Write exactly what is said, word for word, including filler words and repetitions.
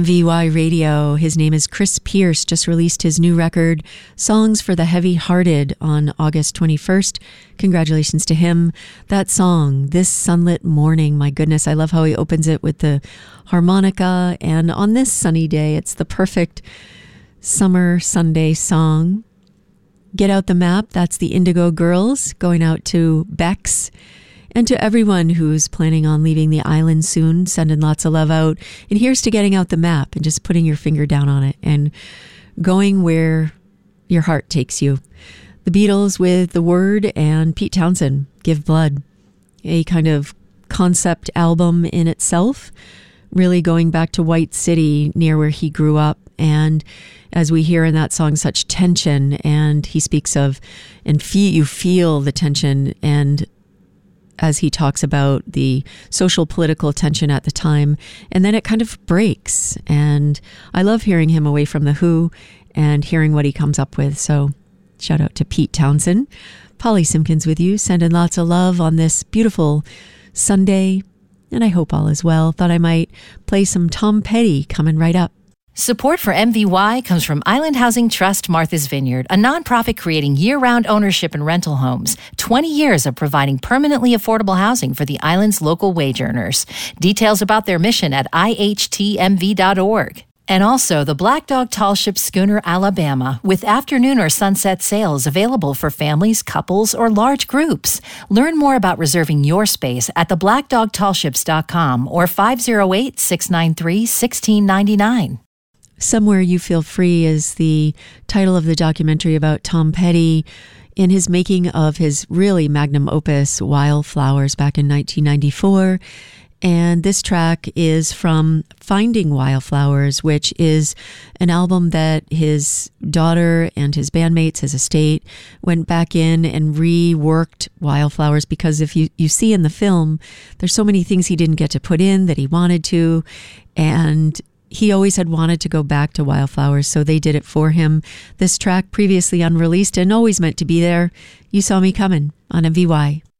M V Y Radio. His name is Chris Pierce, just released his new record, Songs for the Heavy-Hearted, on August twenty-first. Congratulations to him. That song, This Sunlit Morning, my goodness, I love how he opens it with the harmonica, and on this sunny day, it's the perfect summer Sunday song. Get Out the Map, that's the Indigo Girls, going out to Bex. And to everyone who's planning on leaving the island soon, sending lots of love out. And here's to getting out the map and just putting your finger down on it and going where your heart takes you. The Beatles with The Word and Pete Townshend, Give Blood. A kind of concept album in itself, really going back to White City, near where he grew up. And as we hear in that song, such tension, and he speaks of, and feel, you feel the tension, and as he talks about the social political tension at the time, and then it kind of breaks. And I love hearing him away from The Who and hearing what he comes up with. So shout out to Pete Townshend. Polly Simpkins with you, sending lots of love on this beautiful Sunday, and I hope all is well. Thought I might play some Tom Petty coming right up. Support for M V Y comes from Island Housing Trust Martha's Vineyard, a nonprofit creating year-round ownership and rental homes. twenty years of providing permanently affordable housing for the island's local wage earners. Details about their mission at I H T M V dot org. And also the Black Dog Tall Ship Schooner Alabama, with afternoon or sunset sails available for families, couples, or large groups. Learn more about reserving your space at the black dog tall ships dot com or five oh eight, six nine three, one six nine nine. Somewhere You Feel Free is the title of the documentary about Tom Petty in his making of his really magnum opus, Wildflowers, back in nineteen ninety-four. And this track is from Finding Wildflowers, which is an album that his daughter and his bandmates, his estate, went back in and reworked Wildflowers, because if you, you see in the film, there's so many things he didn't get to put in that he wanted to, and he always had wanted to go back to Wildflowers, so they did it for him. This track, previously unreleased and always meant to be there, You Saw Me Coming on M V Y.